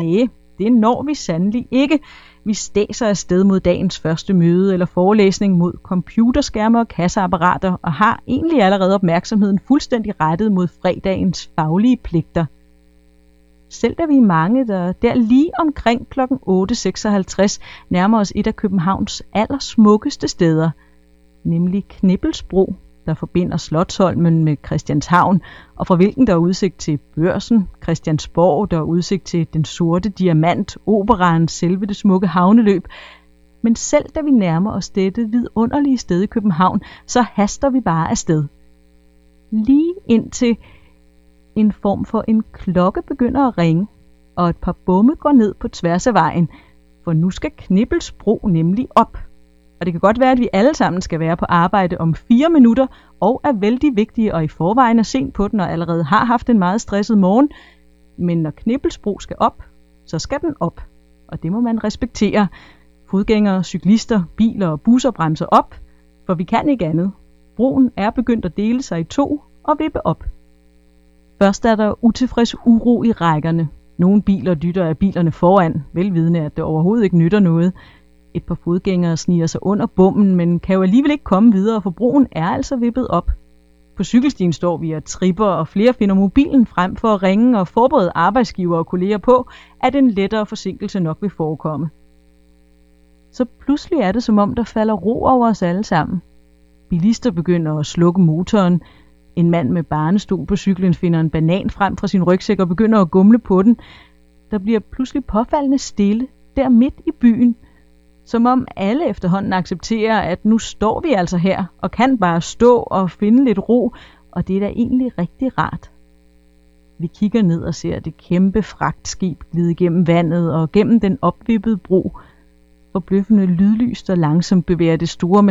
Næh, det når vi sandelig ikke. Vi stæser afsted mod dagens første møde eller forelæsning mod computerskærme og kasseapparater og har egentlig allerede opmærksomheden fuldstændig rettet mod fredagens faglige pligter. Selv da vi er mange, der lige omkring kl. 8.56 nærmer os et af Københavns allersmukkeste steder, nemlig Knippelsbro, der forbinder Slotsholmen med Christianshavn, og fra hvilken der er udsigt til Børsen, Christiansborg, der er udsigt til Den Sorte Diamant, Operaen, selve det smukke havneløb. Men selv da vi nærmer os dette vidunderlige sted i København, så haster vi bare afsted. Lige indtil en form for en klokke begynder at ringe, og et par bomme går ned på tværs af vejen, for nu skal Knippelsbro nemlig op. Og det kan godt være, at vi alle sammen skal være på arbejde om 4 minutter, og er vældig vigtige og i forvejen er sent på den og allerede har haft en meget stresset morgen. Men når Knippelsbro skal op, så skal den op, og det må man respektere. Fodgængere, cyklister, biler og busser bremser op, for vi kan ikke andet. Broen er begyndt at dele sig i 2 og vippe op. Først er der utilfreds uro i rækkerne. Nogle biler dytter af bilerne foran, velvidende at det overhovedet ikke nytter noget. Et par fodgængere sniger sig under bommen, men kan jo alligevel ikke komme videre, for broen er altså vippet op. På cykelstien står vi og tripper, og flere finder mobilen frem for at ringe og forberede arbejdsgiver og kolleger på, at en lettere forsinkelse nok vil forekomme. Så pludselig er det, som om der falder ro over os alle sammen. Bilister begynder at slukke motoren. En mand med barnestol på cyklen finder en banan frem fra sin rygsæk og begynder at gumle på den. Der bliver pludselig påfaldende stille der midt i byen, som om alle efterhånden accepterer, at nu står vi altså her og kan bare stå og finde lidt ro, og det er da egentlig rigtig rart. Vi kigger ned og ser det kæmpe fragtskib glide gennem vandet og gennem den opvippede bro. Forbløffende lydlyst og langsomt bevæger det store